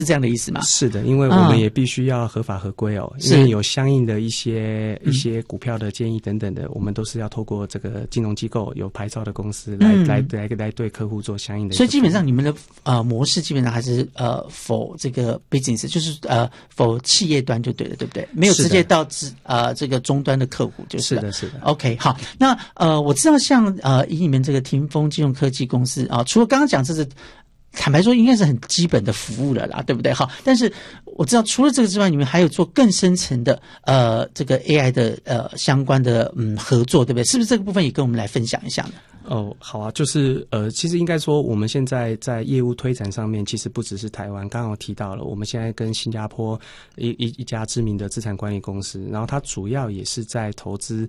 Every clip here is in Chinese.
是这样的意思吗？ 是的，因为我们也必须要合法合规哦，因为有相应的一些股票的建议等等的，我们都是要透过这个金融机构有牌照的公司来对客户做相应的。 所以基本上你们的模式基本上还是for 这个 business， 就是for 企业端就对了，对不对？没有直接到这个终端的客户就是了。 是的。 OK， 好，那我知道像以你们这个霆锋金融科技公司啊，除了刚刚讲这是坦白说应该是很基本的服务了啦，对不对？好，但是我知道除了这个之外，你们还有做更深层的这个 AI 的相关的合作，对不对？是不是这个部分也跟我们来分享一下呢？ 哦，好啊，就是其实应该说，我们现在在业务推展上面，其实不只是台湾，刚刚我提到了，我们现在跟新加坡一家知名的资产管理公司，然后它主要也是在投资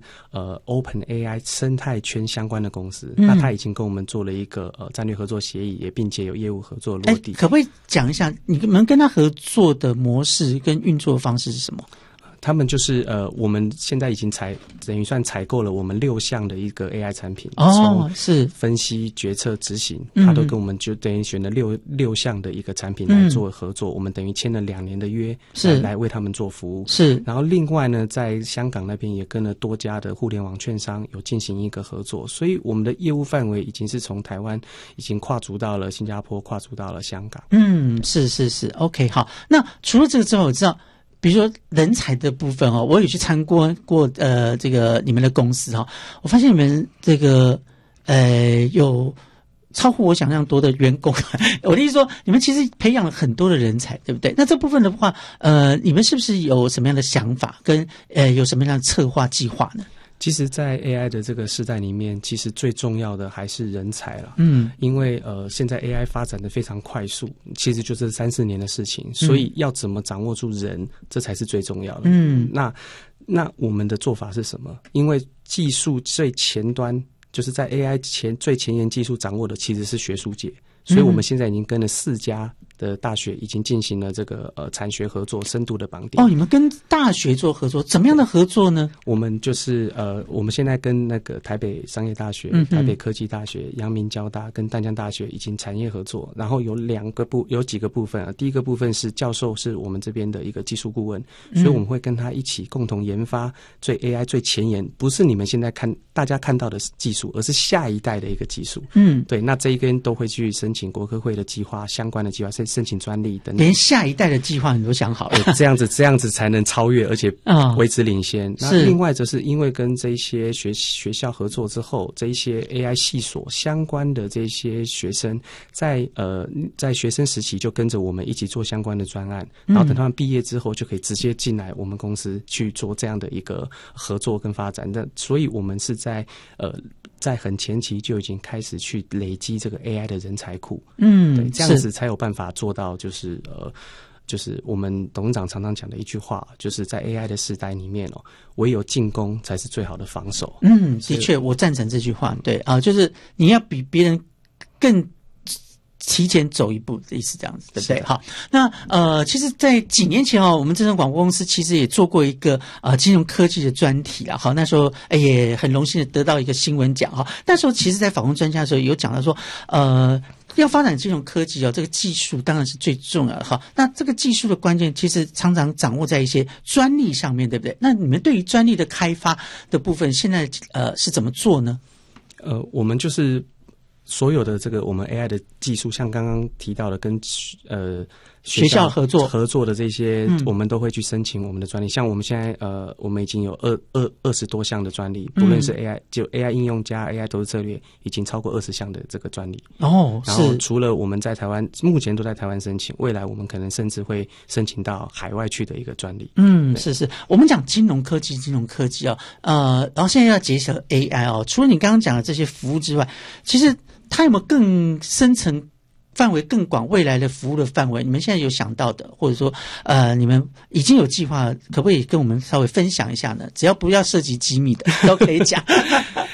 OpenAI 生态圈相关的公司，那它已经跟我们做了一个战略合作协议，也并且有业务合作落地。 可不可以讲一下你们跟他合作的模式跟运作方式是什么？ 他们就是我们现在已经等于算采购了我们6项的一个 AI 产品， 是分析、决策、执行，他都跟我们就等于选了六项的一个产品来做合作，我们等于签了2年的约，来为他们做服务。 是， 然后另外呢，在香港那边也跟了多家的互联网券商有进行一个合作，所以我们的业务范围已经是从台湾已经跨足到了新加坡，跨足到了香港。 是 OK， 好。那除了这个之外，我知道比如说人才的部分我也去参观过这个你们的公司我发现你们这个有超乎我想象多的员工。我的意思说，你们其实培养了很多的人才，对不对？那这部分的话，你们是不是有什么样的想法，跟有什么样的策划计划呢？ 其实在 AI 的这个时代里面，其实最重要的还是人才了。因为现在 AI 发展的非常快速，其实就是3-4年的事情，所以要怎么掌握住人，这才是最重要的。那我们的做法是什么？因为技术最前端，就是在 AI 最前沿技术掌握的其实是学术界，所以我们现在已经跟了4家的大学已经进行了这个产学合作深度的绑定。 你们跟大学做合作，怎么样的合作呢？ 我们就是我们现在跟那个台北商业大学、台北科技大学、阳明交大跟淡江大学已经产业合作，然后有几个部分第一个部分是教授是我们这边的一个技术顾问，所以我们会跟他一起共同研发AI 最前沿，不是你们现在大家看到的技术，而是下一代的一个技术。对，那这一边都会去申请国科会的计划，相关的计划，申请专利等等， 连下一代的计划你都想好了。 这样子才能超越，而且维持领先。那另外则是因为跟这些学校合作之后，这一些 AI 系所相关的这些学生，在学生时期就跟着我们一起做相关的专案，然后等他们毕业之后就可以直接进来我们公司去做这样的一个合作跟发展。所以我们是在很前期就已经开始去累积这个 AI 的人才库。对，这样子才有办法做到就是我们董事长常常讲的一句话，就是在 AI 的时代里面唯有进攻才是最好的防守。 的确我赞成这句话。对就是你要比别人更提前走一步的意思，这样子对不对？好，那其实在几年前我们正声广播公司其实也做过一个金融科技的专题啦。好，那时候也很荣幸的得到一个新闻奖哈。那时候其实在访问专家的时候有讲到说要发展金融科技这个技术当然是最重要的哈。那这个技术的关键其实常常掌握在一些专利上面，对不对？那你们对于专利的开发的部分现在是怎么做呢？ 我们就是所有的这个我们 AI 的技术，像刚刚提到的跟学校合作的这些，我们都会去申请我们的专利。像我们现在我们已经有20多项的专利，不论是 AI 就 AI 应用加 AI 投资策略，已经超过20项的这个专利。然后除了我们在台湾，目前都在台湾申请，未来我们可能甚至会申请到海外去的一个专利。 是，我们讲金融科技然后现在要结合 AI 除了你刚刚讲的这些服务之外，其实它有没有更深层范围更广未来的服务的范围，你们现在有想到的，或者说你们已经有计划，可不可以跟我们稍微分享一下呢？只要不要涉及机密的都可以讲。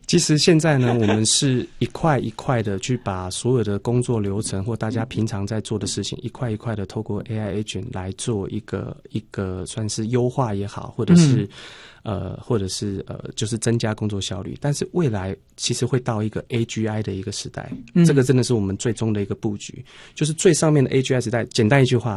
其实现在呢，我们是一块一块的去把所有的工作流程或大家平常在做的事情，一块一块的透过 AI agent 来做一个算是优化也好，或者是就是增加工作效率。但是未来其实会到一个 AGI 的一个时代，这个真的是我们最终的一个布局，就是最上面的 AGI 时代。简单一句话，